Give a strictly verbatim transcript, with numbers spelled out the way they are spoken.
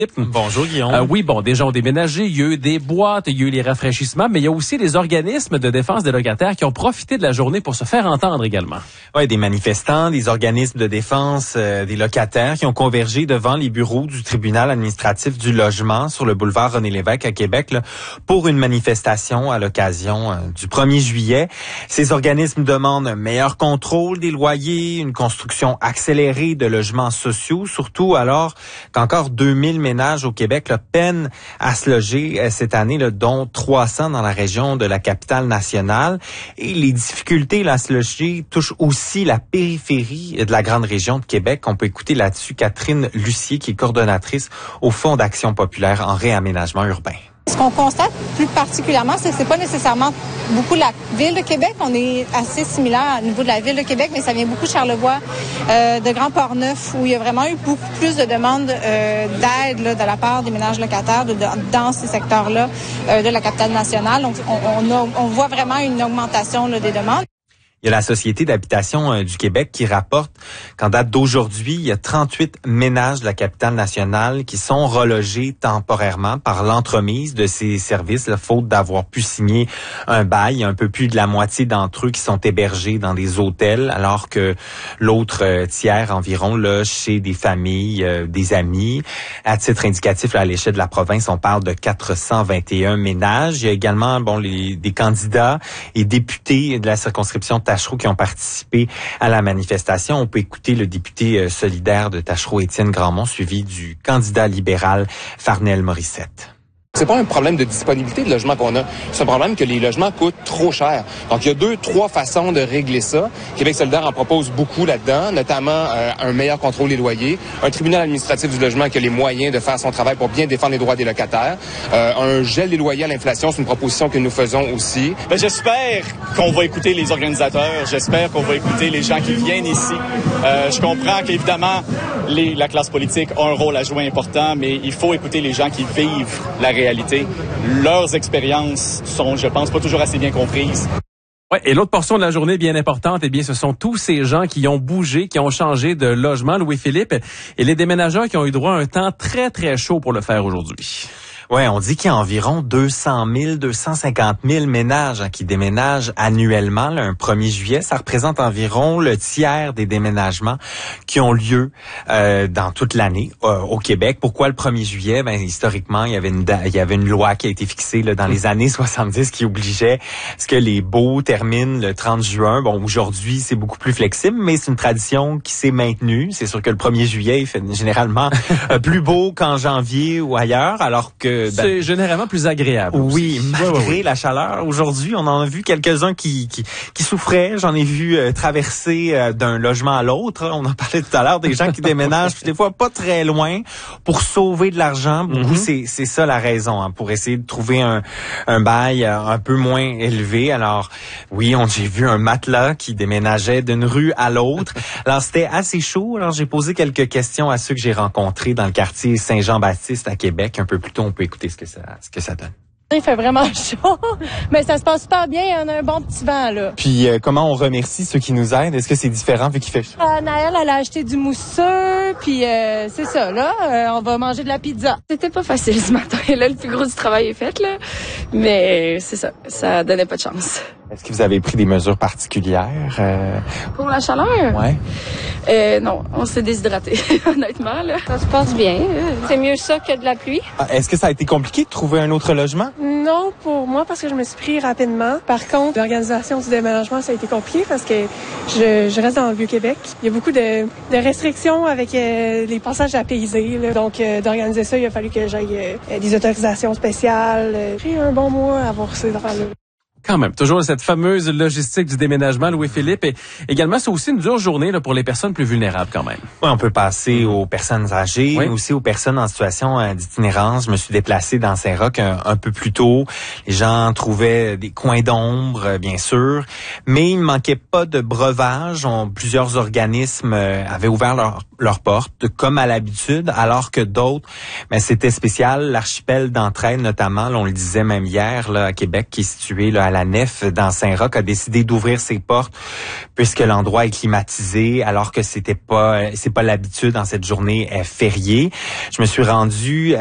Bonjour Guillaume. Euh, oui, bon, des gens ont déménagé, il y a eu des boîtes, il y a eu les rafraîchissements, mais il y a aussi des organismes de défense des locataires qui ont profité de la journée pour se faire entendre également. Oui, des manifestants, des organismes de défense euh, des locataires qui ont convergé devant les bureaux du tribunal administratif du logement sur le boulevard René-Lévesque à Québec là, pour une manifestation à l'occasion euh, du premier juillet. Ces organismes demandent un meilleur contrôle des loyers, une construction accélérée de logements sociaux, surtout alors qu'encore deux mille ménages au Québec là, peinent à se loger euh, cette année, là, dont trois cents dans la région de la capitale nationale. Et les difficultés là, à se loger touchent aussi la périphérie de la grande région de Québec. On peut écouter là-dessus Catherine Lucier, qui est coordonnatrice au Fonds d'action populaire en réaménagement urbain. Ce qu'on constate plus particulièrement, c'est que c'est pas nécessairement beaucoup la ville de Québec. On est assez similaire au niveau de la ville de Québec, mais ça vient beaucoup de Charlevoix, euh, de Grand Port-Neuf, où il y a vraiment eu beaucoup plus de demandes euh, d'aide là, de la part des ménages locataires de, de, dans ces secteurs-là euh, de la capitale nationale. Donc, on, on, a, on voit vraiment une augmentation là, des demandes. Il y a la Société d'habitation euh, du Québec qui rapporte qu'en date d'aujourd'hui, il y a trente-huit ménages de la capitale nationale qui sont relogés temporairement par l'entremise de ces services, là, faute d'avoir pu signer un bail. Il y a un peu plus de la moitié d'entre eux qui sont hébergés dans des hôtels, alors que l'autre euh, tiers environ là, chez des familles, euh, des amis. À titre indicatif, là, à l'échelle de la province, on parle de quatre cent vingt et un ménages. Il y a également bon les des candidats et députés de la circonscription de Tachereau qui ont participé à la manifestation. On peut écouter le député solidaire de Tachereau, Étienne Grandmont, suivi du candidat libéral Farnel Morissette. C'est pas un problème de disponibilité de logement qu'on a. C'est un problème que les logements coûtent trop cher. Donc, il y a deux, trois façons de régler ça. Québec solidaire en propose beaucoup là-dedans, notamment euh, un meilleur contrôle des loyers, un tribunal administratif du logement qui a les moyens de faire son travail pour bien défendre les droits des locataires, euh, un gel des loyers à l'inflation, c'est une proposition que nous faisons aussi. Ben, j'espère qu'on va écouter les organisateurs, j'espère qu'on va écouter les gens qui viennent ici. Euh, je comprends qu'évidemment, les, la classe politique a un rôle à jouer important, mais il faut écouter les gens qui vivent la réalité. Leurs expériences sont, je pense, pas toujours assez bien comprises. Ouais, et l'autre portion de la journée bien importante, eh bien, ce sont tous ces gens qui ont bougé, qui ont changé de logement, Louis-Philippe, et les déménageurs qui ont eu droit à un temps très, très chaud pour le faire aujourd'hui. Ouais, on dit qu'il y a environ deux cent mille, deux cent cinquante mille ménages hein, qui déménagent annuellement là, un premier juillet. Ça représente environ le tiers des déménagements qui ont lieu euh, dans toute l'année euh, au Québec. Pourquoi le premier juillet? Ben historiquement, il y avait une il y avait une loi qui a été fixée là, dans les années soixante-dix qui obligeait ce que les baux terminent le trente juin. Bon, aujourd'hui, c'est beaucoup plus flexible, mais c'est une tradition qui s'est maintenue. C'est sûr que le premier juillet, il fait généralement plus beau qu'en janvier ou ailleurs, alors que Ben, c'est généralement plus agréable. Oui, aussi. malgré oui, oui. la chaleur. Aujourd'hui, on en a vu quelques-uns qui qui, qui souffraient. J'en ai vu euh, traverser euh, d'un logement à l'autre. On en parlait tout à l'heure, des gens qui déménagent, puis des fois pas très loin, pour sauver de l'argent. Beaucoup, mm-hmm. c'est c'est ça la raison, hein, pour essayer de trouver un un bail euh, un peu moins élevé. Alors, oui, on j'ai vu un matelas qui déménageait d'une rue à l'autre. Alors, c'était assez chaud. Alors, j'ai posé quelques questions à ceux que j'ai rencontrés dans le quartier Saint-Jean-Baptiste à Québec. Un peu plus tôt, on peut écouter ce que ça, ce que ça donne. Il fait vraiment chaud, mais ça se passe super bien. On a un bon petit vent, là. Puis, euh, comment on remercie ceux qui nous aident? Est-ce que c'est différent vu qu'il fait chaud? Euh, Naël, elle a acheté du mousseux, puis euh, c'est ça, là. Euh, on va manger de la pizza. C'était pas facile ce matin. Là, le plus gros du travail est fait, là. Mais c'est ça, ça donnait pas de chance. Est-ce que vous avez pris des mesures particulières? Euh... Pour la chaleur? Ouais. Euh, non, on s'est déshydraté, honnêtement, là. Ça se passe bien. C'est mieux ça que de la pluie. Ah, est-ce que ça a été compliqué de trouver un autre logement? Non, pour moi, parce que je me suis pris rapidement. Par contre, l'organisation du déménagement, ça a été compliqué parce que je, je reste dans le Vieux-Québec. Il y a beaucoup de, de restrictions avec euh, les passages à payser. Là. Donc, euh, d'organiser ça, il a fallu que j'aille euh, des autorisations spéciales. J'ai un bon mois à avoir ces affaires-là. Quand même, toujours cette fameuse logistique du déménagement, Louis-Philippe. Et également, c'est aussi une dure journée là, pour les personnes plus vulnérables quand même. Oui, on peut passer aux personnes âgées, oui. mais aussi aux personnes en situation euh, d'itinérance. Je me suis déplacé dans Saint-Roch un, un peu plus tôt. Les gens trouvaient des coins d'ombre, euh, bien sûr, mais il ne manquait pas de breuvages. On, plusieurs organismes euh, avaient ouvert leur, leurs portes, comme à l'habitude, alors que d'autres, ben, c'était spécial. L'archipel d'Entraide, notamment, là, on le disait même hier là, à Québec, qui est situé là, à à la Nef dans Saint-Roch a décidé d'ouvrir ses portes puisque l'endroit est climatisé alors que c'était pas c'est pas l'habitude dans cette journée fériée. Je me suis rendu